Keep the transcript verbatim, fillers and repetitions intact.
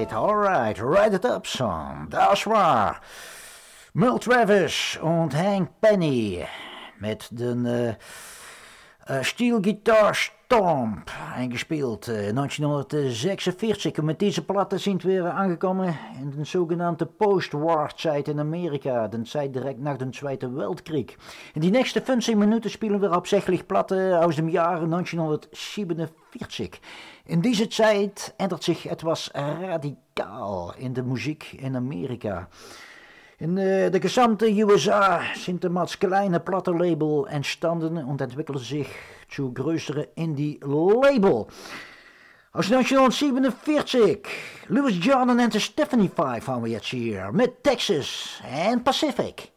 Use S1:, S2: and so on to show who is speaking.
S1: alright, alright, write it up, son. Das war Merle Travis und Hank Penny mit den äh, äh, Steel Guitar Stomp, eingespielt äh, neunzehnhundertsechsundvierzig. Und mit dieser Platte sind wir angekommen in den sogenannten Post-War-Zeit in Amerika, den Zeit direkt nach dem Zweiten Weltkrieg. In die nächsten fünfzehn Minuten spielen wir hauptsächlich Platten aus dem Jahre neunzehnhundertsiebenundvierzig. In dieser Zeit ändert sich etwas radikal in der Musik in Amerika. In äh, der gesamten U S A sind damals kleine Plattenlabel entstanden und entwickelten sich zu größeren Indie-Label. Aus neunzehnhundertsiebenundvierzig, Louis Jordan en de Stephanie Five haben wir jetzt hier mit Texas and Pacific.